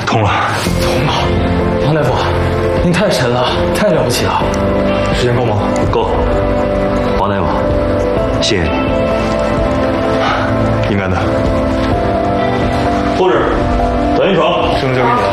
通了。 通了，王大夫，您太神了，太了不起了。时间够吗？ 够。王大夫，谢谢你。应该的。护士，转运床，剩交给你了。